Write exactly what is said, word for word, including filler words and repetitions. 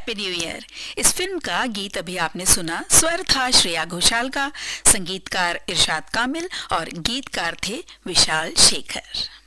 Happy new year. इस film का गीत अभी आपने सुना, स्वर था श्रेया घोषाल का, संगीतकार इरशाद कामिल और गीतकार थे विशाल शेखर।